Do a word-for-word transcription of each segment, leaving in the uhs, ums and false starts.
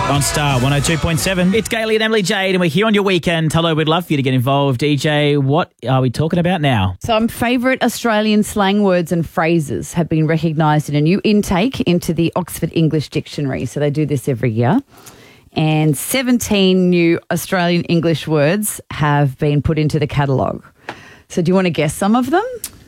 On Star one oh two point seven. It's Gailey and Emily Jade, and we're here on your weekend. Hello, we'd love for you to get involved. D J, what are we talking about now? Some favourite Australian slang words and phrases have been recognised in a new intake into the Oxford English Dictionary. So they do this every year. And seventeen new Australian English words have been put into the catalogue. So do you want to guess some of them?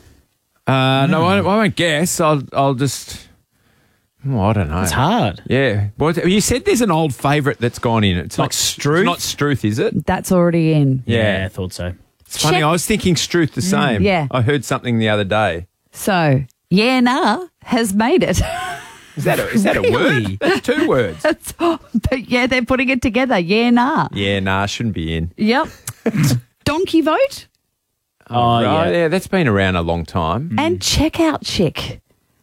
Uh, no, I, I won't guess. I'll, I'll just... Oh, I don't know. It's hard. Yeah. Well, you said there's an old favourite that's gone in. It's Like not Struth? It's not Struth, is it? That's already in. Yeah, I thought so. It's funny. Check- I was thinking Struth the same. yeah. I heard something the other day. So, yeah, nah, has made it. Is that a, is that a Really? word? That's two words. That's- but yeah, they're putting it together. Yeah, nah. Yeah, nah, shouldn't be in. Yep. Donkey vote Oh, Right, yeah. yeah, that's been around a long time. and checkout chick.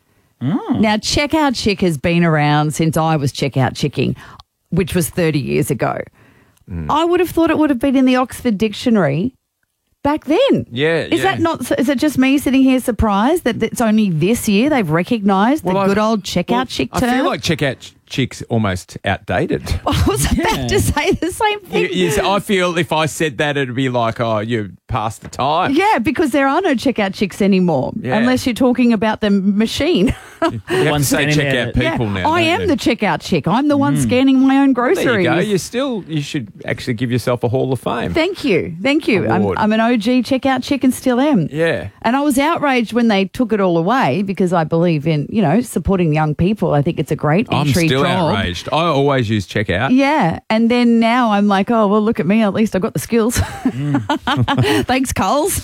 Now, checkout chick has been around since I was checkout chicking, which was thirty years ago. I would have thought it would have been in the Oxford Dictionary back then. Yeah, Is yeah. that not, is it just me sitting here surprised that it's only this year they've recognised Well, the I- good old checkout well, chick I term? feel like checkout ch- chick's almost outdated. I was Yeah. about to say the same You, thing. you, I feel if I said that, it'd be like, oh, you're past the time. Yeah, because there are no checkout chicks anymore, Yeah. unless you're talking about the machine. You have One to say standing checkout there. people yeah, now. I don't am you? the checkout chick. I'm the one scanning my own groceries. There you go. You still, you should actually give yourself a Hall of Fame. Thank you. Thank you. I'm, Award. I'm an O G checkout chick and still am. Yeah. And I was outraged when they took it all away because I believe in, you know, supporting young people. I think it's a great I'm entry still job. outraged. I always use checkout. Yeah. And then now I'm like, oh, well, look at me. At least I've got the skills. Mm. Thanks, Coles.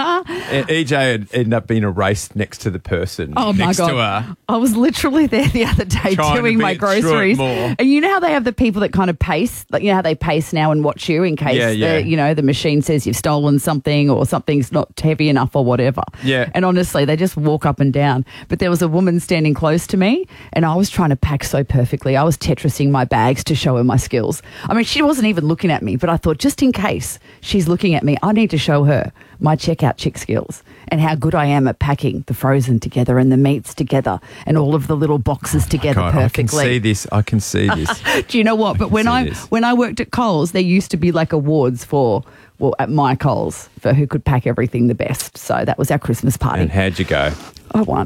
E- E J had ended up being erased next to the person Oh, my next God. to her. I was literally there the other day Trying to doing be my it through it groceries. more. And you know how they have the people that kind of pace, like, you know how they pace now and watch you in case, Yeah, yeah. The, you know, the machine says you've stolen something or something's not heavy enough or whatever. Yeah. And honestly, they just walk up and down. But there was a woman standing close to me and I was trying to pack so perfectly. I was Tetrising my bags to show her my skills. I mean, she wasn't even looking at me, but I thought just in case she's looking at me, I need to show her my checkout chick skills and how good I am at packing the frozen together and the meats together and all of the little boxes together God, I can perfectly. see this. I can see this. Do you know what? But when see I this. when I worked at Coles, there used to be like awards for well at my Coles for who could pack everything the best. So that was our Christmas party. And how'd you go? I won.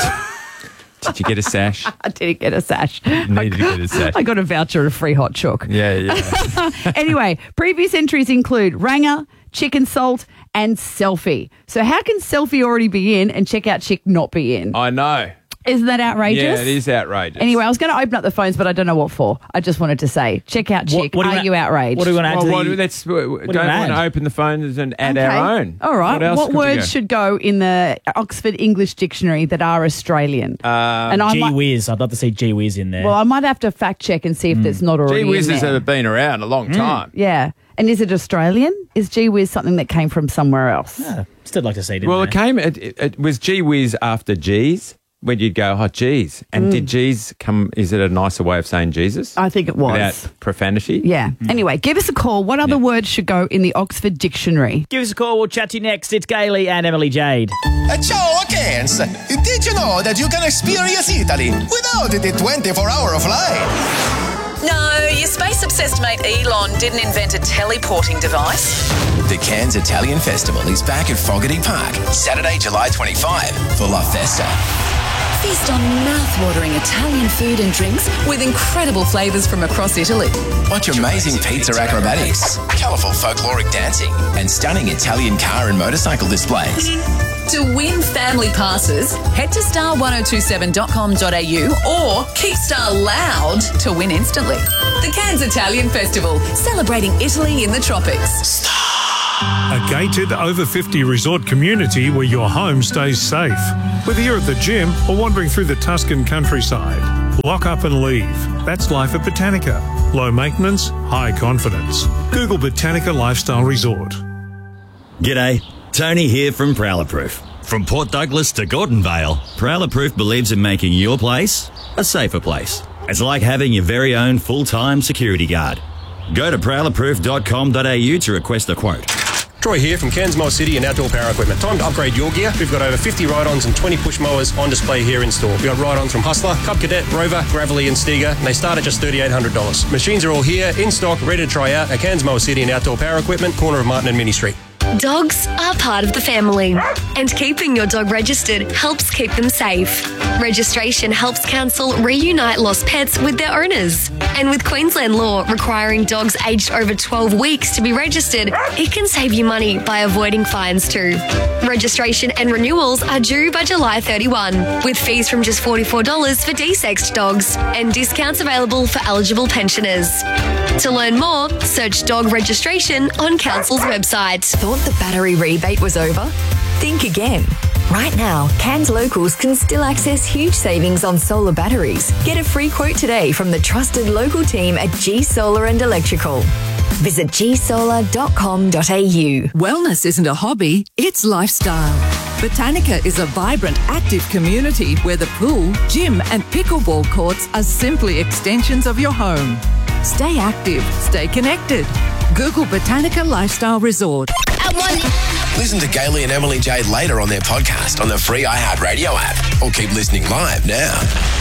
Did you get a sash? I didn't get a sash. Needed to get a sash. I got a voucher of free hot chook. Yeah, yeah. Anyway, previous entries include ranger, chicken salt, and selfie. So how can selfie already be in and checkout chick not be in? I know. Isn't that outrageous? Yeah, it is outrageous. Anyway, I was going to open up the phones, but I don't know what for. I just wanted to say, checkout chick, what do are you you wa- outraged? What do we want to add Well, to what, the... that's, don't do you want to add? open the phones and add Okay. our own. All right. What, else What could we words go? should go in the Oxford English Dictionary that are Australian? Um, and I Gee might, whiz. I'd love to see gee whiz in there. well, I might have to fact check and see if there's not already Gee whizzes in there. have been around a long time. Yeah. And is it Australian? Is gee whiz something that came from somewhere else? Yeah, still like to see it in Well, there. it came. It, it, it was gee whiz after G's. When you'd go, oh, geez. And did geez come, is it a nicer way of saying Jesus? I think it was. Without profanity? Yeah. Anyway, give us a call. What other words should go in the Oxford Dictionary? Give us a call. We'll chat to you next. It's Gailey and Emily Jade. Uh, Ciao, Kens. Did you know that you can experience Italy without the twenty-four hour flight? No, your space-obsessed mate Elon didn't invent a teleporting device. The Cairns Italian Festival is back at Fogarty Park, Saturday, July twenty-fifth for La Festa. Feast on mouth-watering Italian food and drinks with incredible flavours from across Italy. Watch amazing pizza acrobatics, colourful folkloric dancing, and stunning Italian car and motorcycle displays. To win family passes, head to star ten twenty-seven dot com dot a u or keep Star loud to win instantly. The Cairns Italian Festival, celebrating Italy in the tropics. A gated over fifty resort community where your home stays safe. Whether you're at the gym or wandering through the Tuscan countryside, lock up and leave. That's life at Botanica. Low maintenance, high confidence. Google Botanica Lifestyle Resort. G'day, Tony here from Prowler Proof. From Port Douglas to Gordon Vale, Prowler Proof believes in making your place a safer place. It's like having your very own full-time security guard. Go to prowler proof dot com dot a u to request a quote. Troy here from Cairns Mower City and Outdoor Power Equipment. Time to upgrade your gear. We've got over fifty ride-ons and twenty push mowers on display here in store. We've got ride-ons from Hustler, Cub Cadet, Rover, Gravely and Stiga, and they start at just three thousand eight hundred dollars. Machines are all here, in stock, ready to try out at Cairns Mower City and Outdoor Power Equipment, corner of Martin and Mini Street. Dogs are part of the family, and keeping your dog registered helps keep them safe. Registration helps council reunite lost pets with their owners. And with Queensland law requiring dogs aged over twelve weeks to be registered, it can save you money by avoiding fines too. Registration and renewals are due by July thirty-first, with fees from just forty-four dollars for desexed dogs and discounts available for eligible pensioners. To learn more, search dog registration on Council's website. Thought the battery rebate was over? Think again. Right now, Cairns locals can still access huge savings on solar batteries. Get a free quote today from the trusted local team at G Solar and Electrical. Visit g solar dot com dot a u. Wellness isn't a hobby, it's lifestyle. Botanica is a vibrant, active community where the pool, gym and pickleball courts are simply extensions of your home. Stay active, stay connected. Google Botanica Lifestyle Resort. Listen to Gailey and Emily Jade later on their podcast on the free iHeartRadio app, or keep listening live now.